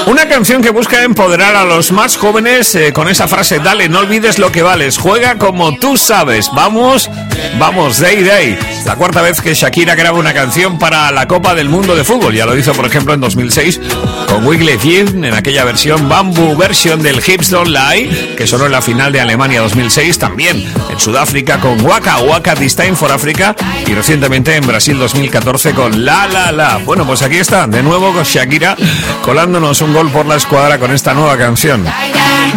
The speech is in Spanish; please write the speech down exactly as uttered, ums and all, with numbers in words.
Una canción que busca empoderar a los más jóvenes eh, con esa frase: dale, no olvides lo que vales, juega como tú sabes, vamos, vamos, day day. La cuarta vez que Shakira graba una canción para la Copa del Mundo de Fútbol. Ya lo hizo, por ejemplo, en dos mil seis con Wyclef Jean en aquella versión Bamboo version del Hips Don't Lie, que sonó en la final de Alemania dos mil seis. También en Sudáfrica con Waka Waka This Time for Africa, y recientemente en Brasil dos mil catorce con La La La. Bueno, pues aquí está, de nuevo con Shakira, colándonos un gol por la escuadra con esta nueva canción.